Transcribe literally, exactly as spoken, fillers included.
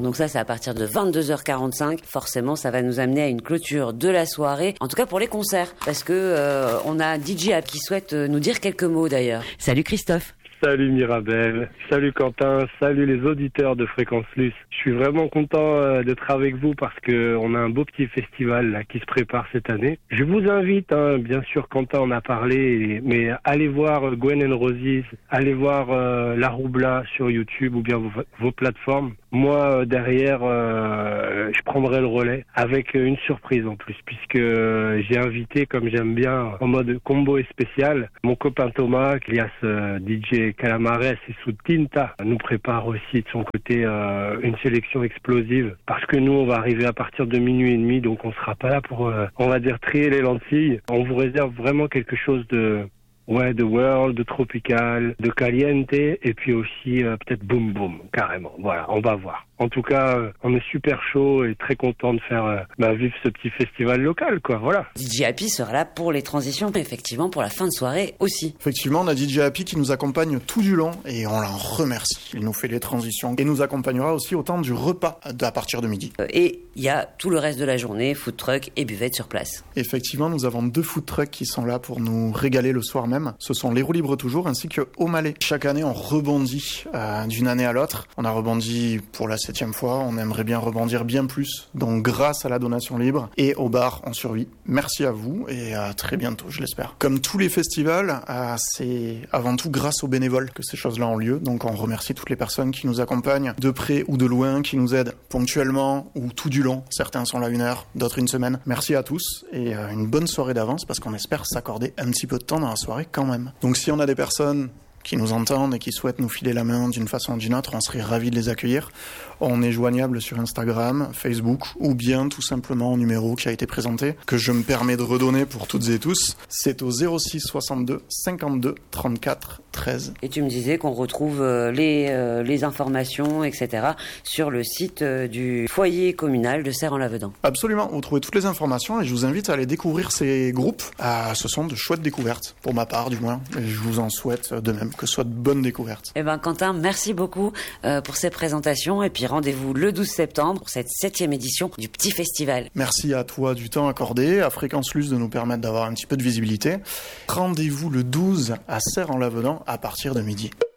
Donc ça, c'est à partir de vingt-deux heures quarante-cinq. Forcément, ça va nous amener à une clôture de la soirée. En tout cas pour les concerts, parce que euh, on a D J App qui souhaite nous dire quelques mots d'ailleurs. Salut Christophe. Salut Mirabel, salut Quentin, salut les auditeurs de Fréquence Luce. Je suis vraiment content euh, d'être avec vous parce que on a un beau petit festival là qui se prépare cette année. Je vous invite, hein, bien sûr Quentin en a parlé, mais allez voir Gwen and Roses, allez voir euh, La Roubla sur YouTube ou bien vos, vos plateformes. Moi, euh, derrière, euh, je prendrai le relais avec une surprise en plus, puisque euh, j'ai invité, comme j'aime bien, en mode combo et spécial, mon copain Thomas, alias euh, D J Calamares et sous Tinta, nous prépare aussi de son côté euh, une sélection explosive, parce que nous, on va arriver à partir de minuit et demi, donc on sera pas là pour, euh, on va dire, trier les lentilles. On vous réserve vraiment quelque chose de... Ouais, de world, de tropical, de caliente, et puis aussi euh, peut-être boom boom, carrément. Voilà, on va voir. En tout cas, euh, on est super chaud et très content de faire euh, bah, vivre ce petit festival local, quoi. Voilà. D J Happy sera là pour les transitions, mais effectivement pour la fin de soirée aussi. Effectivement, on a D J Happy qui nous accompagne tout du long et on l'en remercie. Il nous fait les transitions et nous accompagnera aussi au temps du repas à partir de midi. Et il y a tout le reste de la journée, food truck et buvette sur place. Effectivement, nous avons deux food trucks qui sont là pour nous régaler le soir même. Ce sont les Roues Libres toujours ainsi que O'Malley. Chaque année, on rebondit euh, d'une année à l'autre. On a rebondi pour la septième fois. On aimerait bien rebondir bien plus. Donc, grâce à la donation libre et au bar, on survit. Merci à vous et à très bientôt, je l'espère. Comme tous les festivals, euh, c'est avant tout grâce aux bénévoles que ces choses-là ont lieu. Donc, on remercie toutes les personnes qui nous accompagnent de près ou de loin, qui nous aident ponctuellement ou tout du long. Certains sont là une heure, d'autres une semaine. Merci à tous et euh, une bonne soirée d'avance parce qu'on espère s'accorder un petit peu de temps dans la soirée quand même. Donc si on a des personnes qui nous entendent et qui souhaitent nous filer la main d'une façon ou d'une autre, on serait ravis de les accueillir. On est joignable sur Instagram, Facebook ou bien tout simplement au numéro qui a été présenté, que je me permets de redonner pour toutes et tous. C'est au zéro six soixante-deux cinquante-deux trente-quatre treize. Et tu me disais qu'on retrouve euh, les, euh, les informations, et cetera sur le site euh, du foyer communal de Serre-en-Lavedan. Absolument, vous trouvez toutes les informations et je vous invite à aller découvrir ces groupes. Ah, ce sont de chouettes découvertes, pour ma part du moins. Et je vous en souhaite de même que ce soit de bonnes découvertes. Eh ben Quentin, merci beaucoup euh, pour ces présentations et puis rendez-vous le douze septembre pour cette septième édition du Petit Festival. Merci à toi du temps accordé, à Fréquence Luce de nous permettre d'avoir un petit peu de visibilité. Rendez-vous le douze à Serre-en-Lavedan à partir de midi.